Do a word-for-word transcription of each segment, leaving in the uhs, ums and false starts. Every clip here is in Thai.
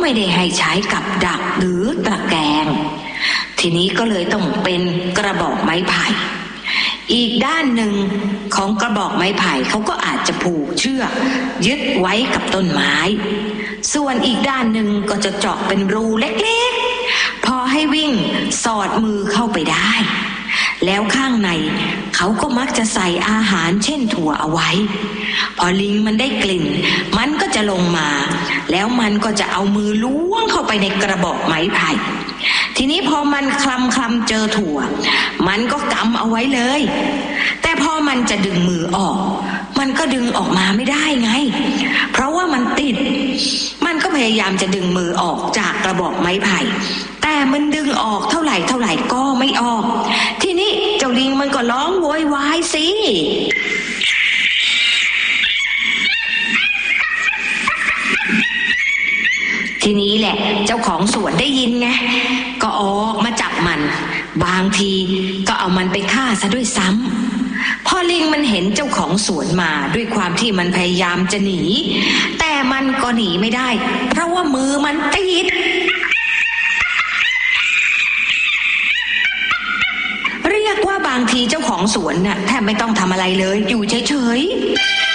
ไม่ได้ให้ใช้กับดักหรือตะแกรงทีนี้ก็เลยต้องเป็นกระบอกไม้ไผ่อีกด้านหนึ่งของกระบอกไม้ไผ่เขาก็อาจจะผูกเชือกยึดไว้กับต้นไม้ส่วนอีกด้านหนึ่งก็จะเจาะเป็นรูเล็กๆพอให้วิ่งสอดมือเข้าไปได้แล้วข้างในเขาก็มักจะใส่อาหารเช่นถั่วเอาไว้พอลิงมันได้กลิ่นมันก็จะลงมาแล้วมันก็จะเอามือล้วงเข้าไปในกระบอกไม้ไผ่ทีนี้พอมันคลำคลำเจอถั่วมันก็กำเอาไว้เลยแต่พอมันจะดึงมือออกมันก็ดึงออกมาไม่ได้ไงเพราะว่ามันติดมันก็พยายามจะดึงมือออกจากกระบอกไม้ไผ่แต่มันดึงออกเท่าไหร่เท่าไหร่ก็ไม่ออกทีนี้เจ้าลิงมันก็ร้องโวยวายสิทีนี้แหละเจ้าของสวนได้ยินไงก็ออกมาจับมันบางทีก็เอามันไปฆ่าซะด้วยซ้ำพอลิงมันเห็นเจ้าของสวนมาด้วยความที่มันพยายามจะหนีแต่มันก็หนีไม่ได้เพราะว่ามือมันติดเรียกว่าบางทีเจ้าของสวนน่ะแทบไม่ต้องทำอะไรเลยอยู่เฉยๆ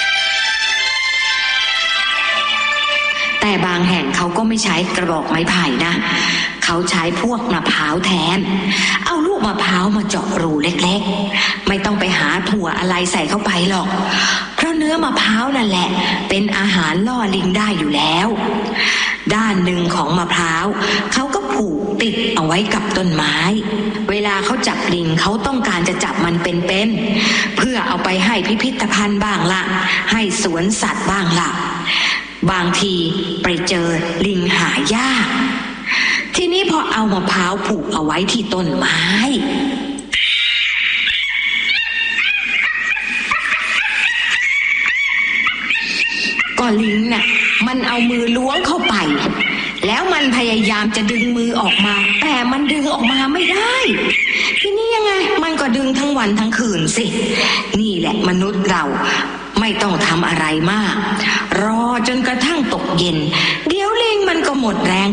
แต่บางแห่งเขาก็ไม่ใช้กระบอกไม้ไผ่นะเขาใช้พวกมะพร้าวแทนเอาลูกมะพร้าวมาเจาะรูเล็กๆไม่ต้องไปหาถั่วอะไรใส่เข้าไปหรอกเพราะเนื้อมะพร้าวนั่นแหละเป็นอาหารล่อลิงได้อยู่แล้วด้านหนึ่งของมะพร้าวเขาก็ผูกติดเอาไว้กับต้นไม้เวลาเขาจับลิงเขาต้องการจะจับมันเป็นๆเพื่อเอาไปให้พิพิธภัณฑ์บ้างละให้สวนสัตว์บ้างละบางทีไปเจอลิงหายากทีนี้พอเอามะพร้าวผูกเอาไว้ที่ต้นไม้ก็ลิงน่ะมันเอามือล้วงเข้าไปแล้วมันพยายามจะดึงมือออกมาแต่มันดึงออกมาไม่ได้ทีนี้ยังไงมันก็ดึงทั้งวันทั้งคืนสินี่แหละมนุษย์เราไม่ต้องทำอะไรมากรอจนกระทั่งตกเย็นเดี๋ยวลิงมันก็หมดแรง